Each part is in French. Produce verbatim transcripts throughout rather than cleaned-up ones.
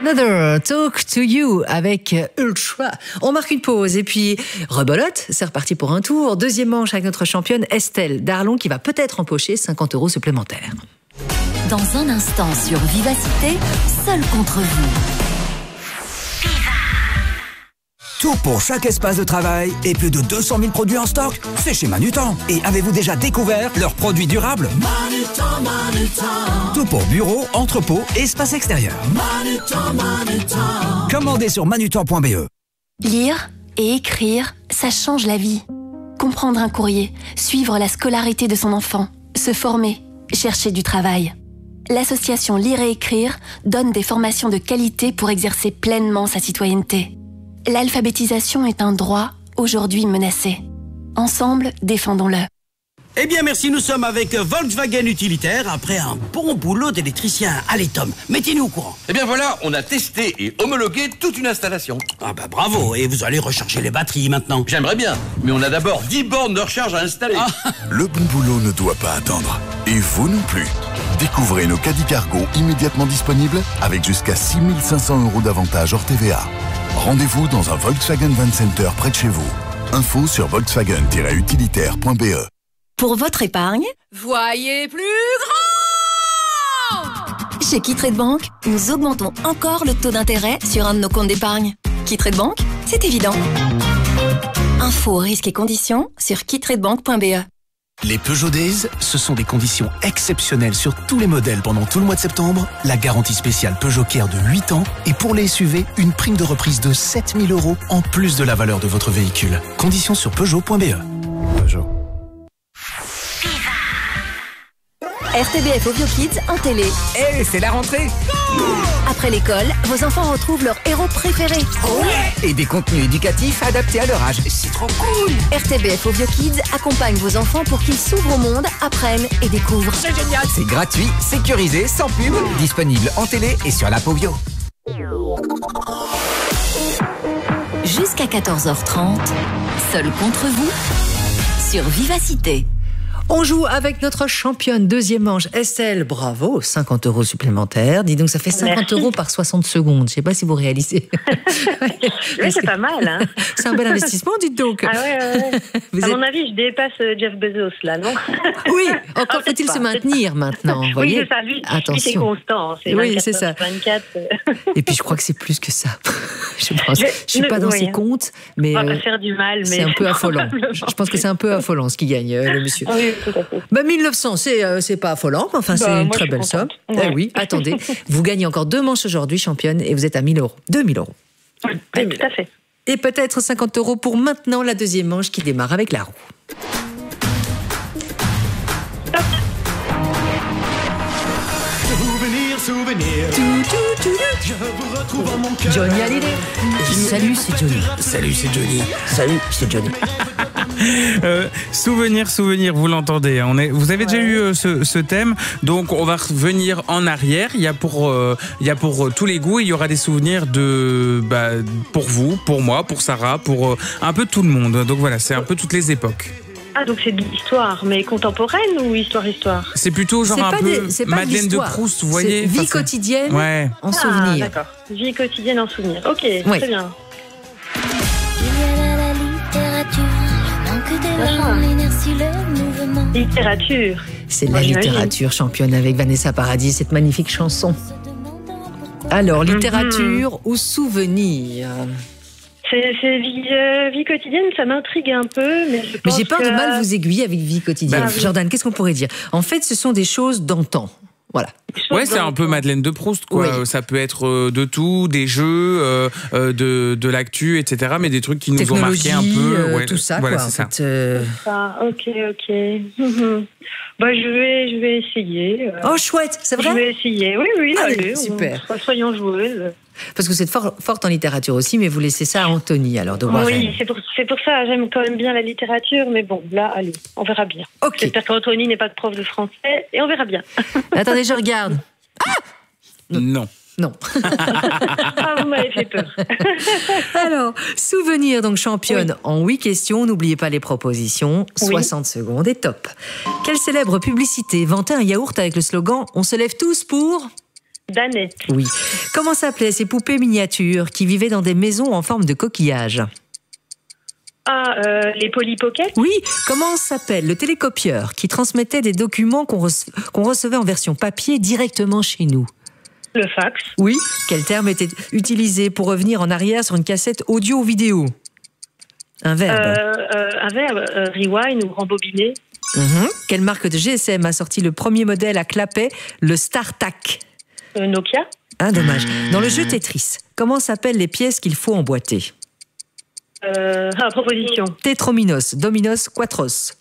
Another Talk to You avec Ultra. On marque une pause et puis rebelote, c'est reparti pour un tour. Deuxième manche avec notre championne Estelle Darlon qui va peut-être empocher cinquante euros supplémentaires. Dans un instant sur Vivacité, seul contre vous. Tout pour chaque espace de travail et plus de deux cent mille produits en stock, c'est chez Manutan. Et avez-vous déjà découvert leurs produits durables? Manutan, Manutan. Tout pour bureau, entrepôt et espace extérieur. Manutan, Manutan. Commandez sur manutan point b e. Lire et écrire, ça change la vie. Comprendre un courrier, suivre la scolarité de son enfant, se former, chercher du travail. L'association Lire et écrire donne des formations de qualité pour exercer pleinement sa citoyenneté. L'alphabétisation est un droit aujourd'hui menacé. Ensemble, défendons-le. Eh bien merci, nous sommes avec Volkswagen Utilitaire après un bon boulot d'électricien. Allez Tom, mettez-nous au courant. Eh bien voilà, on a testé et homologué toute une installation. Ah bah bravo, et vous allez recharger les batteries maintenant. J'aimerais bien, mais on a d'abord dix bornes de recharge à installer. Ah. Le bon boulot ne doit pas attendre. Et vous non plus. Découvrez nos caddies cargo immédiatement disponibles avec jusqu'à six mille cinq cents euros d'avantage hors T V A. Rendez-vous dans un Volkswagen Van Center près de chez vous. Info sur volkswagen tiret utilitaire point b e. Pour votre épargne, Voyez plus grand! chez Quitrade Bank, nous augmentons encore le taux d'intérêt sur un de nos comptes d'épargne. Quitrade Bank, c'est évident. Infos, risques et conditions sur quitrade bank point b e. Les Peugeot Days, ce sont des conditions exceptionnelles sur tous les modèles pendant tout le mois de septembre. La garantie spéciale Peugeot Care de huit ans et pour les S U V, une prime de reprise de sept mille euros en plus de la valeur de votre véhicule. Conditions sur peugeot point b e. Peugeot. R T B F Audio Kids en télé. Eh, hey, c'est la rentrée! Après l'école, vos enfants retrouvent leur héros préféré. Oh ouais. Et des contenus éducatifs adaptés à leur âge. C'est trop cool! R T B F Audio Kids accompagne vos enfants pour qu'ils s'ouvrent au monde, apprennent et découvrent. C'est génial! C'est gratuit, sécurisé, sans pub, disponible en télé et sur l'app Audio. Jusqu'à quatorze heures trente, seul contre vous, sur Vivacité. On joue avec notre championne, deuxième manche, Estelle. Bravo, cinquante euros supplémentaires. Dis donc, ça fait cinquante Merci. euros par soixante secondes. Je ne sais pas si vous réalisez. Oui, c'est pas mal. Hein. C'est un bel investissement, dites donc. Ah ouais, ouais, ouais. Vous À êtes... mon avis, je dépasse Jeff Bezos, là, non? Oui, encore Ah, faut-il peut-être se pas, maintenir maintenant. Oui, Voyez, c'est ça. Lui, lui, c'est attention. constant. C'est Oui, vingt-quatre c'est ça. heures sur vingt-quatre. Et puis, je crois que c'est plus que ça. Je pense. Je- Je suis ne- pas dans oui, ses hein. comptes, mais On va euh, pas faire du mal, mais. c'est un peu affolant. Je je pense que c'est un peu affolant ce qu'il gagne, euh, le monsieur. Oui, tout à fait. Bah, mille neuf cents, c'est euh, c'est pas affolant, mais enfin, Bah, c'est une moi, très je suis belle somme. contente. Eh Ouais. oui, attendez, vous gagnez encore deux manches aujourd'hui, championne, et vous êtes à mille euros. deux mille euros. Oui, tout à fait. Et peut-être cinquante euros pour maintenant la deuxième manche qui démarre avec la roue. Souvenir, souvenir. Tout, tout, tout, tout. Je vous retrouve en mon cœur. Johnny Hallyday. Salut, c'est Johnny. Salut, c'est Johnny. Salut, c'est Johnny. Euh, souvenir, souvenir, vous l'entendez. On est, vous avez déjà eu euh, ce, ce thème, donc on va revenir en arrière. Il y a pour, euh, il y a pour euh, tous les goûts. Il y aura des souvenirs de, bah, pour vous, pour moi, pour Sarah, pour euh, un peu tout le monde. Donc voilà, c'est un peu toutes les époques. Ah, donc c'est de l'histoire, mais contemporaine ou histoire-histoire? C'est plutôt genre C'est un pas peu des- c'est pas de Madeleine de l'histoire. Proust, vous voyez. C'est vie Enfin, c'est- quotidienne Ouais. en Ah, souvenir. d'accord. Vie quotidienne en souvenir. Ok, Oui. très bien. Littérature. C'est de Moi, la j'imagine. littérature championne avec Vanessa Paradis, cette magnifique chanson. Alors, littérature ou souvenir? C'est c'est vie, euh, vie quotidienne, ça m'intrigue un peu, mais je Mais pense j'ai peur que... de mal vous aiguiller avec vie quotidienne. Bah, oui. Jordan, qu'est-ce qu'on pourrait dire? En fait, ce sont des choses d'antan. Voilà. Ouais, c'est un peu Madeleine de Proust, quoi. Oui. Ça peut être euh, de tout, des jeux, euh, euh, de, de l'actu, et cetera. Mais des trucs qui nous ont marqué un peu. euh, ouais, tout ça, voilà, quoi. c'est En ça. fait, euh. Ah, ok, ok. Mhm. Bah, je vais, je vais essayer. euh. Oh, chouette, c'est Je vrai? vais essayer, oui, oui, Allez, allez, super. on- soyons joueuses. Parce que vous êtes fort, forte en littérature aussi, mais vous laissez ça à Anthony, alors, de Warren. Oui, c'est pour, c'est pour ça, j'aime quand même bien la littérature, mais bon, là, allez, on verra bien. Ok. J'espère qu'Anthony n'est pas de prof de français, et on verra bien. Attendez, je regarde. Non. Non. Ah, vous m'avez fait peur. Alors, souvenir, donc championne en huit questions. N'oubliez pas les propositions. Oui. soixante secondes et top. Quelle célèbre publicité vantait un yaourt avec le slogan « On se lève tous pour… » Danette. Oui. Comment s'appelaient ces poupées miniatures qui vivaient dans des maisons en forme de coquillage? Ah, euh, les Polly Pocket. Oui. Comment s'appelle le télécopieur qui transmettait des documents qu'on rece- qu'on recevait en version papier directement chez nous? Le fax. Oui. Quel terme était utilisé pour revenir en arrière sur une cassette audio ou vidéo? Un verbe. Euh, euh, un verbe, euh, rewind ou rembobiner. Mhm. Quelle marque de G S M a sorti le premier modèle à clapet, le StarTAC? Euh, Nokia. Ah, dommage. Dans le jeu Tetris, comment s'appellent les pièces qu'il faut emboîter? Euh, ah, proposition. Tétrominos, dominos, quatros.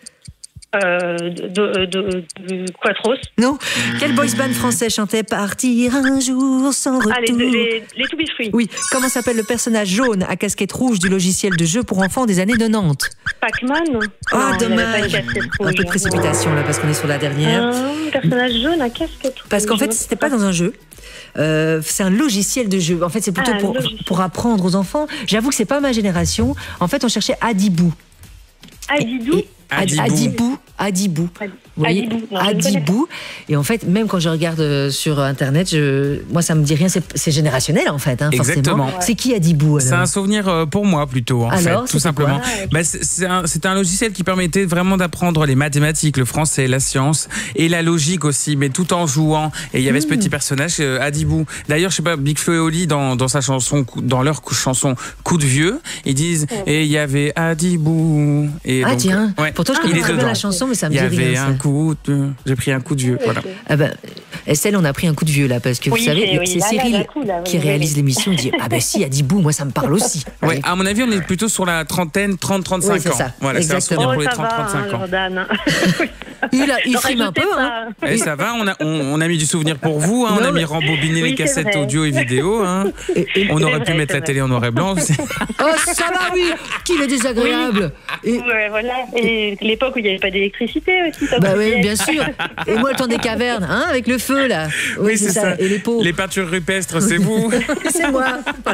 Euh, de, de, de, de Quatros. Non. Quel boys band français chantait Partir un jour sans retour? Ah, les, les, les To Be Free. Oui. Comment s'appelle le personnage jaune à casquette rouge du logiciel de jeu pour enfants des années quatre-vingt-dix? Pac-Man. Ah, Non, il avait pas dommage. une casquette Un rouge. peu de précipitation là parce qu'on est sur la dernière. Ah, personnage jaune à casquette rouge. Parce qu'en fait, c'était pas dans un jeu. Euh, c'est un logiciel de jeu. En fait, c'est plutôt Ah, pour, logiciel. pour apprendre aux enfants. J'avoue que c'est pas ma génération. En fait, on cherchait Adibou. Adidou. Et- Ad- Adibou. Adibou. Adibou. Vous voyez, Adibou. Non, je ne connais Adibou. Et en fait, même quand je regarde euh, sur Internet, je... moi, ça me dit rien. C'est, c'est générationnel, en fait, hein, Exactement. forcément. C'est qui Adibou alors? C'est un souvenir euh, pour moi plutôt, en Alors, fait, c'était tout simplement. quoi? Ah, ok. Bah, c'est c'est un, c'est un logiciel qui permettait vraiment d'apprendre les mathématiques, le français, la science et la logique aussi, mais tout en jouant. Et il y avait ce petit personnage, euh, Adibou. D'ailleurs, je sais pas, Big Flo et Oli, dans, dans sa chanson, dans leur chanson Coup de vieux, ils disent et il y avait Adibou. Et Ah donc, tiens, ouais, pourtant je il connais est très bien dedans. la chanson, mais ça me Il y dit avait rien. un ça. coup de, j'ai pris un coup de vieux, voilà. Ah ben, Estelle, on a pris un coup de vieux là, parce que Oui, vous savez, c'est- oui, c'est là, là, Cyril d'un coup, là, qui oui, réalise oui. l'émission, dit ah ben si, Adibou, moi ça me parle aussi. Ouais, à mon avis, on est plutôt sur la trentaine, trente, trente-cinq Oui, c'est ans. ça, Voilà, c'est un exactement. souvenir Oh, pour les ça trente, va, trente-cinq hein, ans. Jordan. Il, a, il N'en frime un rajoutez peu, pas. hein. Eh, ça va, on a, on, on a mis du souvenir pour vous, hein, on Non, a mis mais- rembobiner Oui, les c'est cassettes vrai. audio et vidéo. Hein. Et- et- On C'est aurait pu vrai, mettre c'est la télé en noir et blanc aussi. Oh, ça va, oui, qu'il est désagréable. Et, Ouais, voilà. Et l'époque où il n'y avait pas d'électricité aussi. Ça bah vous oui, dit. bien sûr. Et moi, le temps des cavernes, hein, avec le feu là. Oui, c'est ça. Et les pots. Les peintures rupestres, c'est vous. C'est moi.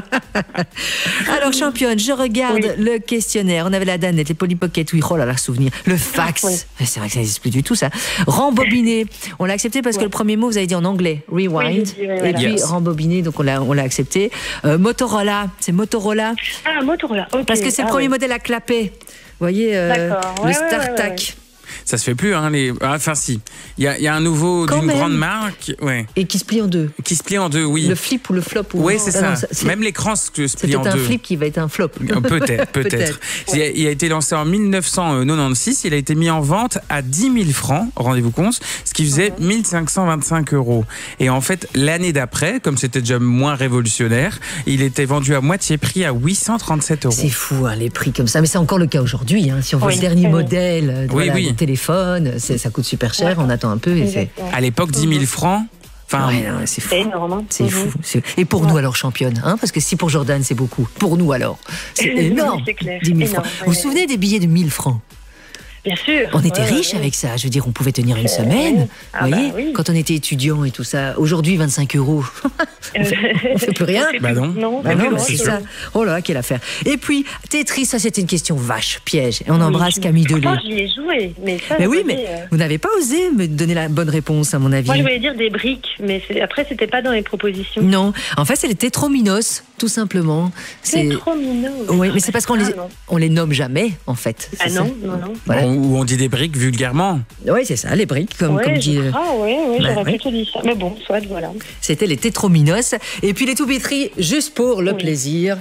Alors, championne, je regarde Oui. le questionnaire. On avait la danette, les Polly Pocket, oui, oh là là, souvenir. Le fax. Oui. Mais c'est vrai que ça n'existe plus du tout, ça. Rembobiner. On l'a accepté parce que le premier mot, vous avez dit en anglais. Rewind. Oui, j'ai dit, oui, Et voilà. puis, Yes. rembobiner, donc on l'a, on l'a accepté. Euh, Motorola. C'est Motorola. Ah, Motorola. ok. Parce que c'est le Ah, premier oui. modèle à clapet. Vous voyez, euh, D'accord. le Ouais, ouais, StarTAC. ouais, ouais. Ça se fait plus, hein. Les... Enfin, si. Il y a, il y a un nouveau Quand d'une même. grande marque, ouais, Et qui se plie en deux. qui se plie en deux, oui. Le flip ou le flop. Ou... Oui, c'est Ah ça. non, c'est- Même l'écran se se C'est plie en peut-être un deux. flip qui va être un flop. Euh, Peut-être, peut-être. Peut-être. Il, a, il a été lancé en mille neuf cent quatre-vingt-seize. Il a été mis en vente à dix mille francs, rendez-vous compte, ce qui faisait mille cinq cent vingt-cinq euros. Et en fait, l'année d'après, comme c'était déjà moins révolutionnaire, il était vendu à moitié prix à huit cent trente-sept euros. C'est fou, hein, les prix comme ça. Mais c'est encore le cas aujourd'hui. Hein. Si on veut Oui. le dernier Oui. modèle euh, Oui, voilà, oui. de téléphone, c'est- ça coûte super cher. On attend un peu. Et c'est... Exactement. À l'époque, dix mille francs. Enfin, Ouais, non, c'est fou. C'est énorme. hein. C'est Mhm. fou. C'est- Et pour nous alors, championne, hein, parce que si pour Jordan c'est beaucoup, pour nous alors, c'est Oui, énorme. c'est clair, dix mille énorme, francs. ouais, Vous vous ouais. souvenez des billets de mille francs? Bien sûr. On était Ouais, ouais, riches ouais. avec ça. Je veux dire, on pouvait tenir une semaine. Ah Vous voyez, bah oui. quand on était étudiant et tout ça. Aujourd'hui, vingt-cinq euros. on fait, on fait plus rien. On fait Bah plus- non. Non, Bah c'est non, plus mais grand c'est chose. ça. Oh là, quelle affaire. Et puis, Tetris, ça c'était une question vache, piège. Et on embrasse Oui. Camille Delay. Pourtant, j'y ai joué. Mais, ça, Mais vous oui, voyez, mais euh, vous n'avez pas osé me donner la bonne réponse, à mon avis. Moi, je voulais dire des briques, mais c'est- après, c'était pas dans les propositions. Non, en fait, c'est les tétrominos, tout simplement. C'est trop mignon. Oui, mais c'est parce qu'on Ah, les, non. on les nomme jamais, en fait. Ah C'est ça. non, non, non. Voilà. on- où on dit des briques vulgairement. Oui, c'est ça, les briques, comme, ouais, comme je dit. euh, crois, ouais, ouais, bah, j'aurais ouais. plutôt dit ça. Mais bon, soit, voilà. C'était les tétrominos. Et puis les toubitteries, juste pour le Oui. plaisir.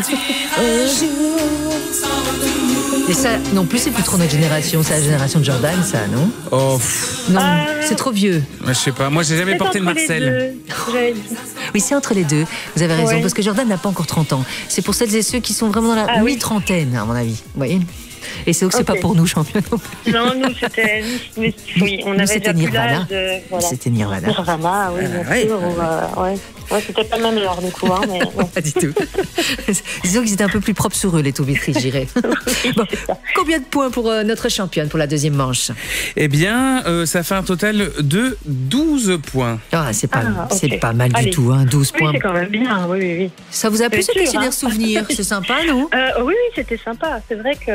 Et ça, non plus, c'est plus trop notre génération. C'est la génération de Jordan, ça, non? Oh, pff, Non, Ah. c'est trop vieux. je sais pas. Moi, j'ai jamais C'est porté le entre les Marcel. deux, j'avais dit. Oui, c'est entre les deux. Vous avez raison, Ouais. parce que Jordan n'a pas encore trente ans. C'est pour celles et ceux qui sont vraiment dans la Ah oui. mi-trentaine, à mon avis. Vous voyez? Et c'est donc c'est Ok. pas pour nous, champion non plus. Non, nous, c'était. mais- Oui, on Nous, avait c'était déjà plus Nirvana. l'âge de. Voilà. C'était Nirvana. Nirvana, oui, Ah, bien ouais. sûr. ou, euh, ouais. Ouais, c'était pas le même genre, du coup. Hein, mais, bon. Pas du tout. Disons qu'ils étaient un peu plus propres sur eux, les toubitteries, je dirais. Bon, combien de points pour euh, notre championne pour la deuxième manche? Eh bien, euh, ça fait un total de douze points. Ah, c'est pas, Ah, ok. c'est pas mal Allez. du tout, hein, douze Oui, points. c'est quand même bien, oui, oui, oui. Ça vous a plu C'est ce sûr, questionnaire hein. souvenir? C'est sympa, non? Euh, oui, oui, c'était sympa. C'est vrai que pour le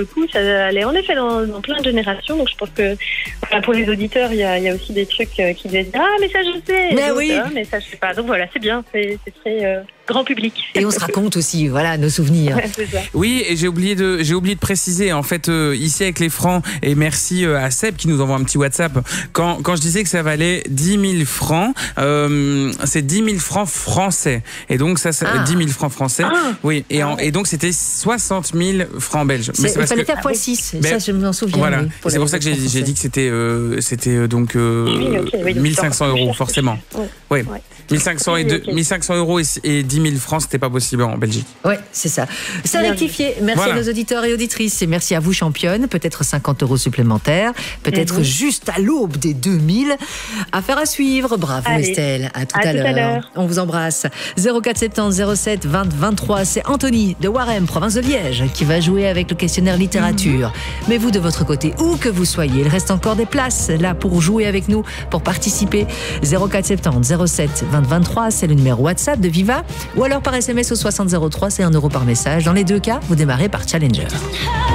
coup, ça allait en effet dans, dans plein de générations. Donc je pense que voilà, pour les auditeurs, il y a, il y a aussi des trucs euh, qui devaient se dire ah mais ça je sais. Mais oui. Ah, mais ça je sais pas. Donc voilà, c'est bien, c'est, c'est très euh, grand public. Et on se raconte aussi, voilà, nos souvenirs. Ouais, c'est ça. Oui, et j'ai oublié de j'ai oublié de préciser en fait euh, ici avec les francs, et merci euh, à Seb qui nous envoie un petit WhatsApp. Quand quand je disais que ça valait dix mille francs, euh, c'est dix mille francs français. Et donc ça, ça Ah. dix mille francs français. Ah. Oui, et en, et donc c'était soixante mille francs belges. C'est, il parce fallait que- faire fois six, Ben, ça je m'en souviens. Voilà, oui, c'est les pour ça que j'ai, francs j'ai dit que c'était euh, c'était euh, donc euh, Oui, ok, oui, donc mille cinq cents c'est encore plus euros cher. forcément. Ouais. Oui, Ouais. mille cinq cents et Oui, deux- ok. mille cinq cents euros et, et dix mille francs, c'était pas possible en Belgique. Oui, c'est ça. C'est Bien rectifié. Merci Voilà. à nos auditeurs et auditrices. Et merci à vous, championne. Peut-être cinquante euros supplémentaires. Peut-être Mhm. juste à l'aube des deux mille. Affaire à suivre. Bravo, Allez. Estelle. À tout À à, tout à l'heure. l'heure. On vous embrasse. zéro quatre soixante-dix zéro sept vingt vingt-trois. C'est Anthony de Warem, province de Liège, qui va jouer avec le questionnaire littérature. Mais vous, de votre côté, où que vous soyez, il reste encore des places là pour jouer avec nous, pour participer. zéro quatre soixante-dix zéro sept vingt vingt-trois, c'est le numéro WhatsApp de Viva. Ou alors par S M S au soixante zéro trois, c'est un euro par message. Dans les deux cas, vous démarrez par Challenger.